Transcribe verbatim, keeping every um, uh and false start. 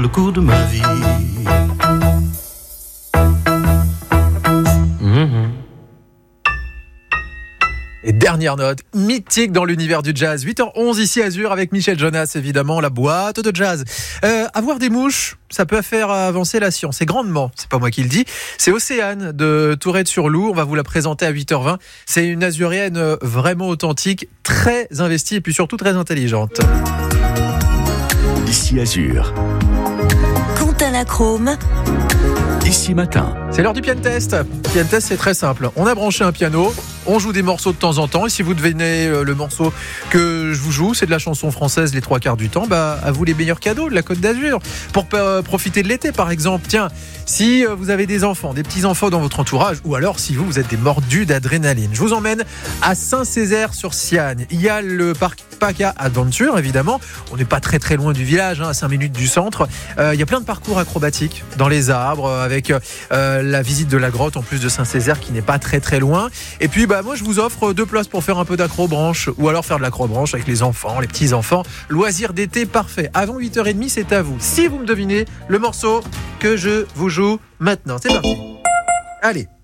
le cours de ma vie. Mmh. Et dernière note, mythique dans l'univers du jazz. huit heures onze ici Azur avec Michel Jonas, évidemment, la boîte de jazz. Euh, avoir des mouches, ça peut faire avancer la science. Et grandement, c'est pas moi qui le dis. C'est Océane de Tourette-sur-Loup. On va vous la présenter à huit heures vingt. C'est une Azurienne vraiment authentique, très investie et puis surtout très intelligente. Ici Azur. Quentin Lachrome. Ici Matin. C'est l'heure du piano test. Piano test, c'est très simple. On a branché un piano, on joue des morceaux de temps en temps. Et si vous devinez le morceau que je vous joue, c'est de la chanson française les trois quarts du temps, bah, à vous les meilleurs cadeaux de la Côte d'Azur. Pour euh, profiter de l'été, par exemple. Tiens, si vous avez des enfants, des petits-enfants dans votre entourage, ou alors si vous, vous êtes des mordus d'adrénaline, je vous emmène à Saint-Césaire-sur-Siagne. Il y a le parc Paca Adventure, évidemment. On n'est pas très très loin du village, hein, à cinq minutes du centre. Euh, il y a plein de parcours acrobatiques dans les arbres, avec euh, la visite de la grotte en plus de Saint-Césaire qui n'est pas très très loin. Et puis bah moi je vous offre deux places pour faire un peu d'acrobranche ou alors faire de l'acrobranche avec les enfants, les petits enfants. Loisir d'été parfait. Avant huit heures trente, c'est à vous. Si vous me devinez le morceau que je vous joue maintenant, c'est parti. Allez.